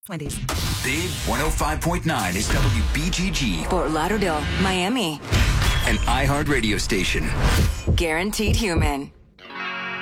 20s. Big 105.9 is WBGG, Fort Lauderdale, Miami. an iHeart radio station. Guaranteed Human.